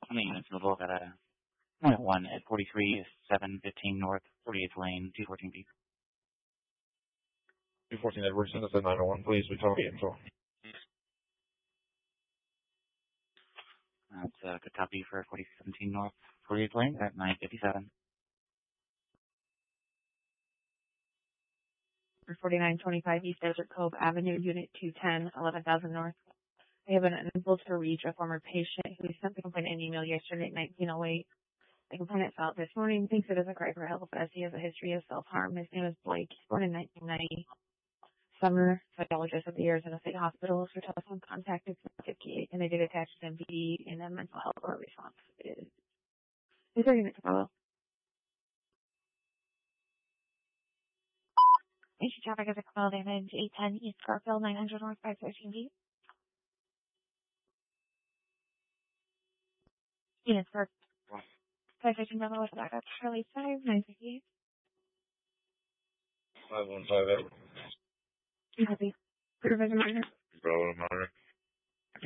20 units in the book at a 1 at 43, 715 North, 48th Lane, 214 B. 214 Edwards, send us a 901, please. We talk info. That's a good copy for 4017 North, 48th Lane at 957. For 4925 East Desert Cove Avenue, Unit 210, 11,000 North. I have an unable to reach a former patient who sent the complaint an email yesterday at 1908. The complainant filed this morning, thinks it is a cry for help as he has a history of self-harm. His name is Blake. He's born in 1990. Summer psychologist at the Arizona State Hospital. For telephone contact is 58, and they did attach his MPD and a mental health court response. Is there a unit to follow? Issue traffic is a criminal damage, 810 East Garfield, 900 North, 513B. Units for 513 Bravo with backup, Charlie 5, 958. 515 Edwards. You happy? Supervisor Minor. Bravo, Minor.